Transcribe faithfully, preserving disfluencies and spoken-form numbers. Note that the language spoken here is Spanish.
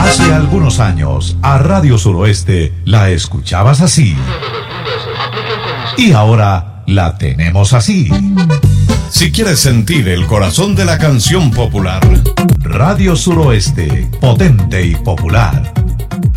Hace algunos años, a Radio Suroeste la escuchabas así. Y ahora la tenemos así. Si quieres sentir el corazón de la canción popular, Radio Suroeste, potente y popular.